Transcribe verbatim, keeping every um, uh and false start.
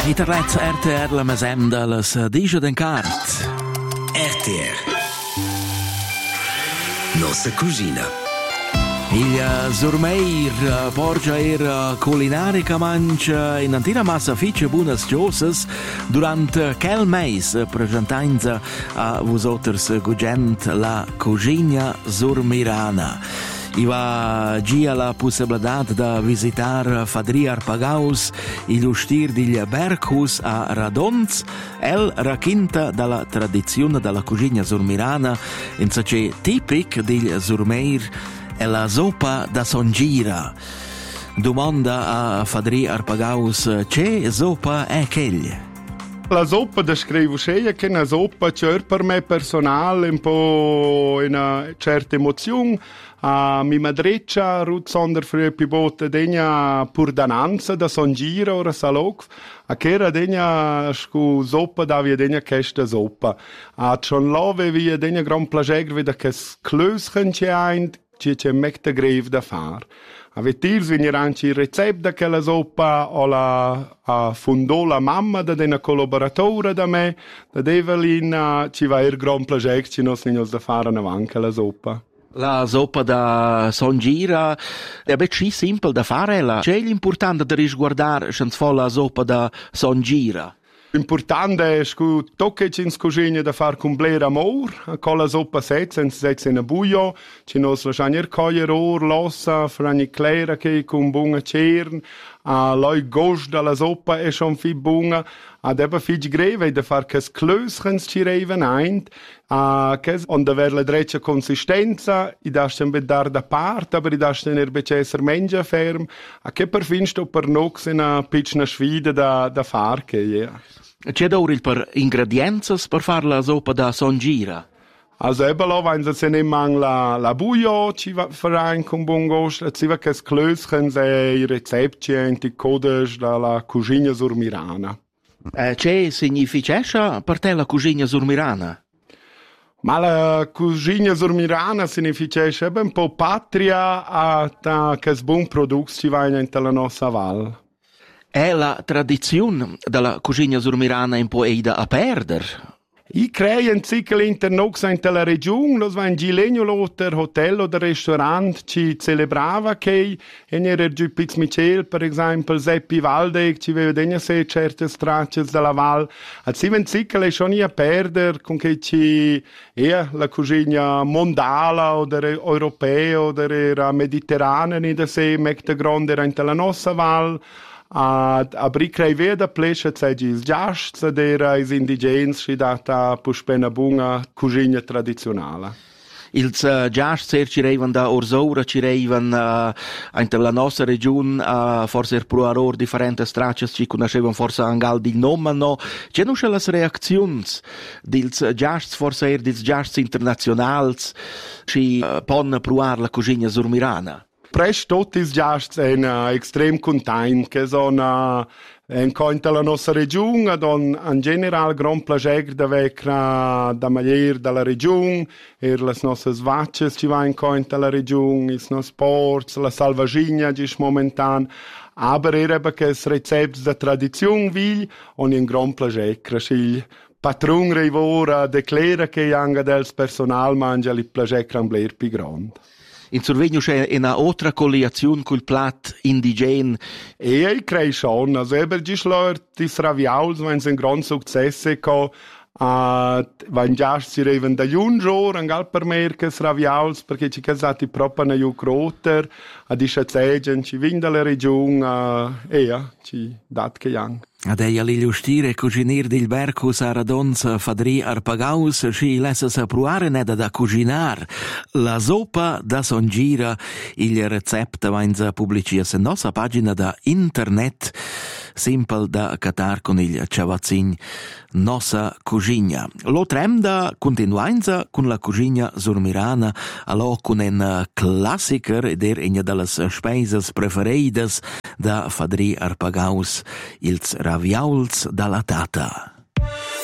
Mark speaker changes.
Speaker 1: Internet R T R la mesem de les dixe d'encart.
Speaker 2: R T R. Nossa cugina.
Speaker 1: Il Surmeir porgia er culinarica mancia in antina massa fice buonas giosas durant quel mes presentainza a vosoters gugent la cugina surmirana. I va gia la possibilitat de visitar Fadri Arpagaus i l'ustir digl Berghus a Radons. El racconta dalla tradizione della cucina surmirana in sace tipic digl Surmeir è la zoppa da songira. Domanda a Fadri Arpagaus, che zoppa è quella?
Speaker 3: La zoppa descrivo sia che una zoppa c'è per me personale un po' una certa emozione. A mi madreccia rut sonder früher pibote degna pur dananza da songira ora salok a chera degna scu zoppa da via degna questa zoppa a schon love via degna gran plager vida che klöschen ci ein ci c'è mecta greve da far a vetir vigneranci il recept da quella zoppa o la a fundò la mamma da degna collaboratore da me da Evelina ci va il gran plager ci nos niños da fare avanti la zoppa.
Speaker 1: La zoppa da songira è ben simple da fare. C'è l'importante da risguardare senza fare la zoppa da songira.
Speaker 3: L'importante è che tocca in cucina da far complera amor, con la zoppa senza senza in buio, ci nos lasciamo il cogliere or lossa, frani clera che con buona cern, a loi gost dalla zoppa è schon viel buona, ad eba fig greve da far che klöschens ci reven ein, a che on da ver la dreccia consistenza, i dastem bedar da part, aber i dastem er becesser mengia ferm, a che per fin sto per nox in a piccina sfida da da far che yeah.
Speaker 1: C'è da ora per ingredienze per fare la zoppa da songira?
Speaker 3: Also eben lo, wenn sie nicht mang la la buio ci va verein con buon gusto, ci va che sclöschen se i recepti in ti codes dalla cucina surmirana.
Speaker 1: Eh, che significa per te la cucina surmirana?
Speaker 3: Ma la cucina surmirana significa eben un po' patria a ta che buon product ci va in la nostra val.
Speaker 1: È la tradizione della cucina surmirana un po' eida a perdere?
Speaker 3: I crei un ciclo internox in la regione, los va in Gilegno l'hotel, hotel o restaurant ci celebrava che in era giù Piz Michel, per esempio, Seppi Valde, ci vedeva se certe stracce della val. A si un ciclo è schon a perdere con che ci è la cucina mondala o europea o era mediterranea, da se mecta grande era in la nostra val. A abri crei veda plesce c'egi il giast dera is indigens si data puspena bunga cucina tradizionale.
Speaker 1: Ils uh, giast ser ci reivan da Orsoura ci reivan uh, in la nostra regione uh, forse er pro aror differente stracces ci conoscevan forse angal di nome no. C'è non c'è las reaczions dils giasts forse er dils giasts internazionals ci uh, pon proar la cucina surmirana.
Speaker 3: Presto tutti i giasts sono uh, estrem content, che sono uh, in conta la nostra regione, don in generale gran piacere da vecchia da maniera della regione, e le nostre vacce ci va in conta la regione, i nostri sports, la salvagina ci momentan, aber era perché i recetti da tradizione vi hanno un gran piacere, il patron rivora declara che anche del personale mangia il piacere un bler più grande.
Speaker 1: In Survegno c'è una altra colleazione col plat indigen.
Speaker 3: E io credo schon. Also eben die Schlört, die Raviols, wenn sie ein gran successo co, uh, wenn già si reven da jungior, an gal per merke Raviols, perché ci casati proprio na ju groter, a di schatzegen, ci vinda la regione, uh, e ja, ci dat che yang.
Speaker 1: Adeia l'illustire cucinier del Berghus a Radons Fadri Arpagaus ci lessa sa pruare neda da cucinar la zoppa da songira. Il recept vainza pubblicia se nostra pagina da internet simple da catar con il ciavazzin Nossa Cucina. Lo tremda continuanza con la cucina surmirana, allo con un classiker ed er una delle speises preferidas da Fadri Arpagaus, ils raviols dalla tata.